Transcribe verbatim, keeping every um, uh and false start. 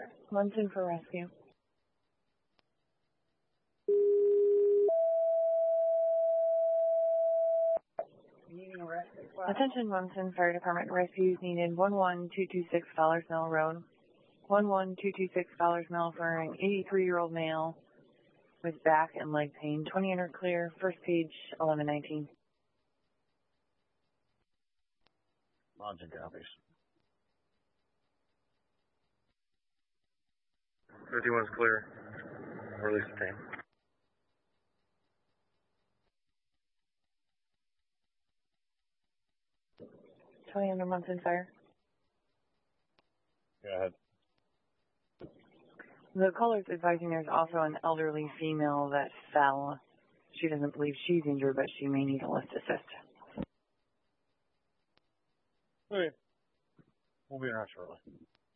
Munson for rescue. Attention Munson Fire Department, rescues needed one one two two six Dollars Mill Road. one one two two six Dollars Mill for an eighty-three-year-old male with back and leg pain. twenty under clear, first page, eleven nineteen. Lodging copies. fifty-one's clear. Release the team. twenty under Munson Fire. Go ahead. The caller's advising there's also an elderly female that fell. She doesn't believe she's injured, but she may need a lift assist. Okay. We'll be around shortly.